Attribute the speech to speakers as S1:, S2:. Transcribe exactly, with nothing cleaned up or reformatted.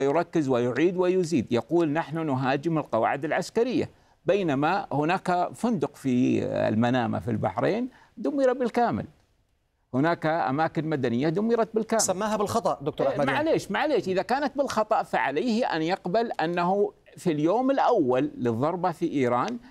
S1: يركز ويعيد ويزيد، يقول نحن نهاجم القواعد العسكرية، بينما هناك فندق في المنامة في البحرين دمر بالكامل، هناك أماكن مدنية دمرت بالكامل.
S2: سماها بالخطأ دكتور أحمد.
S1: معليش معليش إذا كانت بالخطأ فعليه أن يقبل أنه في اليوم الأول للضربة في إيران